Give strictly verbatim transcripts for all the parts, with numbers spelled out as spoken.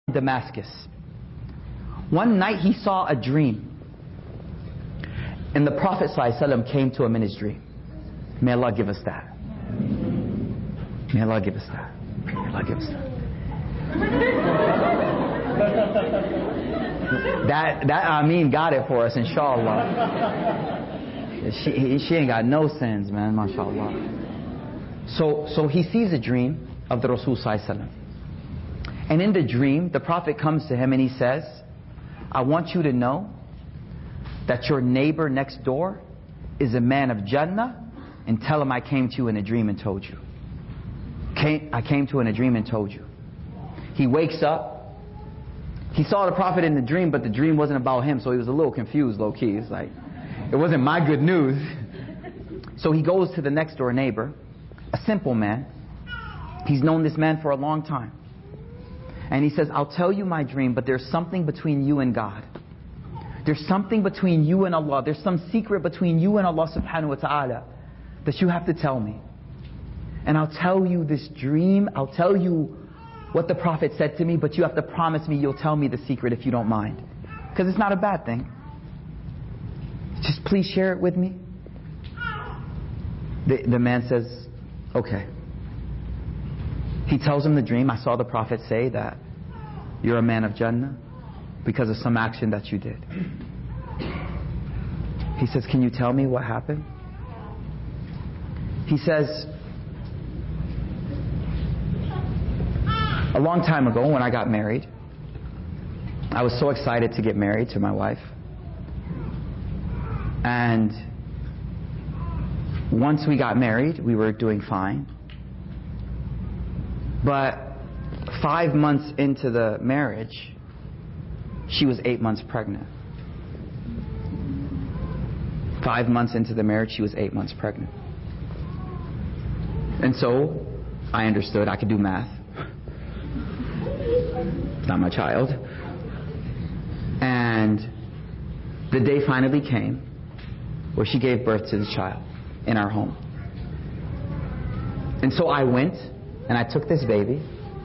Damascus. One night he saw a dream. And the Prophet ﷺ came to him in his dream. May Allah give us that. May Allah give us that. May Allah give us that. That, that Ameen got it for us, inshallah. She, she ain't got no sins, man, mashallah. So, so he sees a dream of the Rasul ﷺ. And in the dream, the Prophet comes to him and he says, I want you to know that your neighbor next door is a man of Jannah, and tell him I came to you in a dream and told you. Came, I came to you in a dream and told you. He wakes up. He saw the Prophet in the dream, but the dream wasn't about him, so he was a little confused, low-key. It's like, it wasn't my good news. So he goes to the next door neighbor, a simple man. He's known this man for a long time. And he says, I'll tell you my dream, but there's something between you and God. There's something between you and Allah. There's some secret between you and Allah subhanahu wa ta'ala that you have to tell me. And I'll tell you this dream. I'll tell you what the Prophet said to me, but you have to promise me you'll tell me the secret if you don't mind. Because it's not a bad thing. Just please share it with me. The, the man says, okay. He tells him the dream. I saw the Prophet say that you're a man of Jannah because of some action that you did. He says, can you tell me what happened? He says, a long time ago when I got married, I was so excited to get married to my wife. And once we got married, we were doing fine. But five months into the marriage, she was eight months pregnant. Five months into the marriage, she was eight months pregnant. And so, I understood I could do math. It's not my child. And the day finally came where she gave birth to the child in our home. And so I went and I took this baby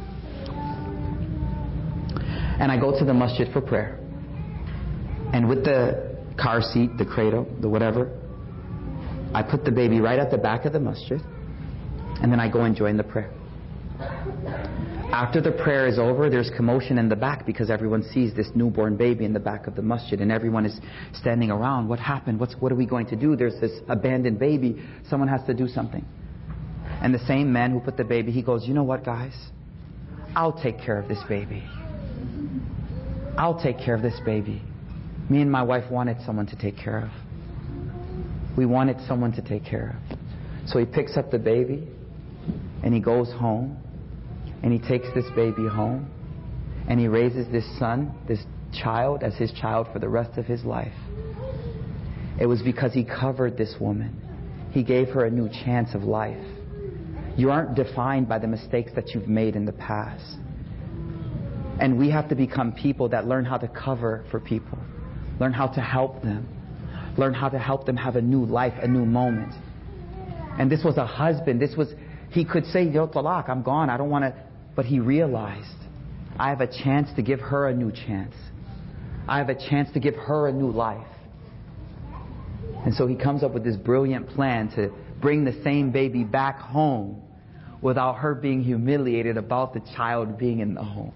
and I go to the masjid for prayer. And with the car seat, the cradle, the whatever, I put the baby right at the back of the masjid, and then I go and join the prayer. After the prayer is over, there's commotion in the back because everyone sees this newborn baby in the back of the masjid, and everyone is standing around. What happened? What's, what are we going to do? There's this abandoned baby. Someone has to do something. And the same man who put the baby, he goes, you know what, guys? I'll take care of this baby. I'll take care of this baby. Me and my wife wanted someone to take care of. We wanted someone to take care of. So he picks up the baby and he goes home and he takes this baby home and he raises this son, this child, as his child for the rest of his life. It was because he covered this woman. He gave her a new chance of life. You aren't defined by the mistakes that you've made in the past. And we have to become people that learn how to cover for people. Learn how to help them. Learn how to help them have a new life, a new moment. And this was a husband. This was, he could say, yo, talaq, I'm gone. I don't want to. But he realized, I have a chance to give her a new chance. I have a chance to give her a new life. And so he comes up with this brilliant plan to bring the same baby back home without her being humiliated about the child being in the home.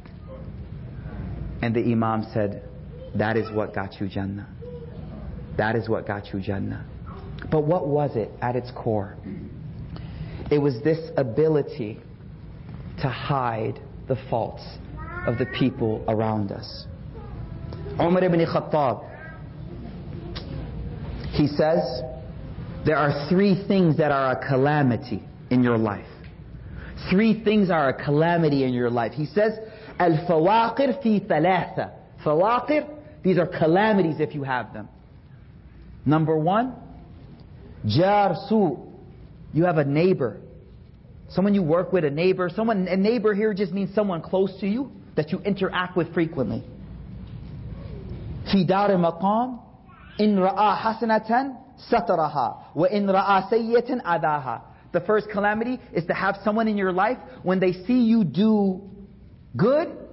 And the Imam said, that is what got you Jannah. That is what got you Jannah. But what was it at its core? It was this ability to hide the faults of the people around us. Umar ibn Khattab, he says, there are three things that are a calamity in your life. Three things are a calamity in your life. He says, Al-fawaqir fi thalatha. Fawaqir, these are calamities if you have them. Number one, jar su. You have a neighbor. Someone you work with, a neighbor. Someone, a neighbor here just means someone close to you that you interact with frequently. Fi dar maqam, in ra'a hasanatan, sataraha. Wa in ra'a sayyatan adaha. The first calamity is to have someone in your life, when they see you do good,